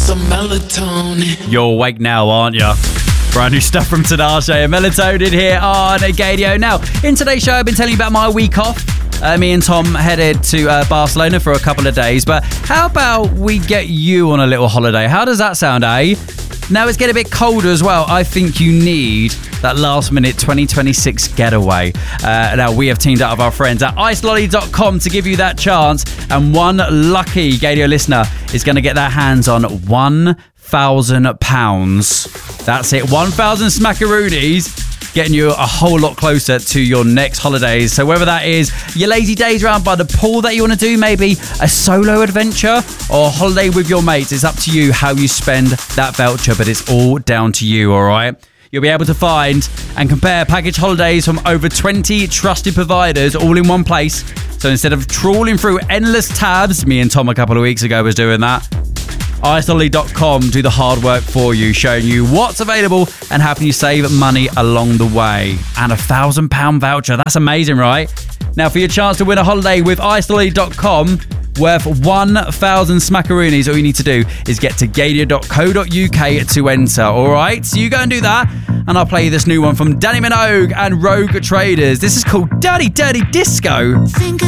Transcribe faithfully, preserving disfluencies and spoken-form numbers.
some melatonin. You're awake now, aren't you? Brand new stuff from Tinashe and Melatonin here on Gadio. Now, in today's show, I've been telling you about my week off. Uh, me and Tom headed to uh, Barcelona for a couple of days. But how about we get you on a little holiday? How does that sound, eh? Now it's getting a bit colder as well. I think you need that last minute twenty twenty-six getaway. Uh, now we have teamed up with our friends at ice lolly dot com to give you that chance. And one lucky Gadio listener is going to get their hands on one thousand pounds. That's it. one thousand smackaroonies. Getting you a whole lot closer to your next holidays. So whether that is your lazy days around by the pool that you want to do, maybe a solo adventure or a holiday with your mates, it's up to you how you spend that voucher, but it's all down to you, all right? You'll be able to find and compare package holidays from over twenty trusted providers all in one place. So instead of trawling through endless tabs, me and Tom a couple of weeks ago was doing that, ice lolly dot com do the hard work for you, showing you what's available and helping you save money along the way. And a thousand pound voucher, that's amazing, right? Now for your chance to win a holiday with ice lolly dot com worth one thousand smackaroonies, all you need to do is get to gadio dot co dot uk to enter, alright? So you go and do that, and I'll play you this new one from Danny Minogue and Rogue Traders. This is called Dirty Dirty Disco. Think